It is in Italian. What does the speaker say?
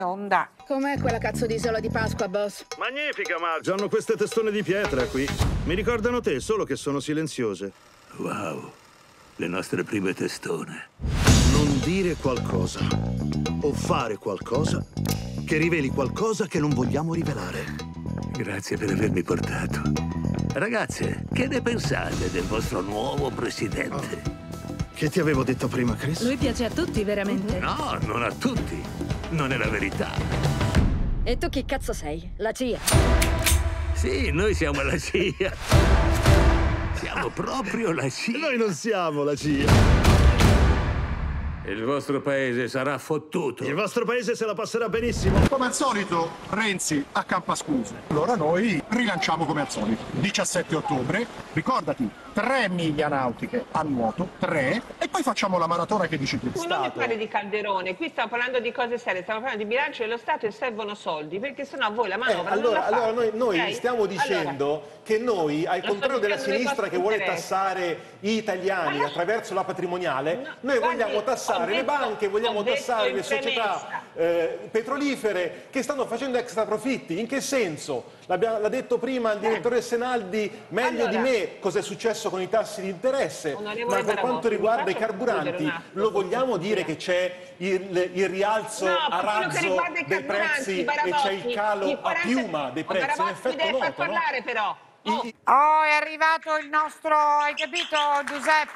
onda. Com'è quella cazzo di isola di Pasqua, boss? Magnifica, Marge. Hanno queste testone di pietra qui. Mi ricordano te, solo che sono silenziose. Wow, le nostre prime testone. Non dire qualcosa o fare qualcosa che riveli qualcosa che non vogliamo rivelare. Grazie per avermi portato. Ragazze, che ne pensate del vostro nuovo presidente? Che ti avevo detto prima, Chris? Lui piace a tutti, veramente. No, non a tutti. Non è la verità. E tu chi cazzo sei? La CIA? Sì, noi siamo la CIA. Siamo proprio la CIA. Noi non siamo la CIA. Il vostro paese sarà fottuto. Il vostro paese se la passerà benissimo. Come al solito, Renzi accampa scuse. Allora noi rilanciamo come al solito. 17 ottobre, ricordati, 3 miglia nautiche a nuoto, 3, e poi facciamo la maratona che dici tu. Tu non mi parli di Calderone, qui stiamo parlando di cose serie, stiamo parlando di bilancio dello Stato e servono soldi, perché sennò a voi la manovra non la fate. Allora noi Ok? stiamo dicendo che noi, al contrario della sinistra che vuole tassare gli italiani attraverso la patrimoniale, noi vogliamo tassare le banche, vogliamo tassare le società petrolifere che stanno facendo extra profitti. In che senso? L'ha detto prima il direttore Senaldi meglio di me cosa è successo con i tassi di interesse, ma per quanto riguarda i carburanti lo vogliamo dire che c'è il rialzo a razzo dei prezzi e c'è il calo a piuma dei prezzi, in effetti devi far noto, no? parlare però. Oh, è arrivato il nostro, hai capito, Giuseppe?